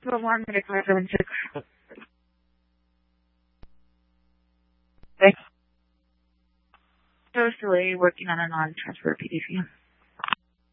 Good morning, Medical 76. Thanks. Joe's delay working on a non-transfer PDC.